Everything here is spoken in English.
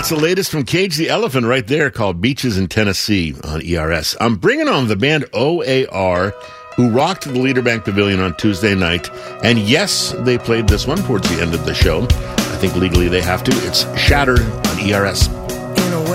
That's the latest from Cage the Elephant right there, called Beaches in Tennessee on ERS. I'm bringing on the band OAR, who rocked the Leader Bank Pavilion on Tuesday night. And yes, they played this one towards the end of the show. I think legally they have to. It's Shattered on ERS.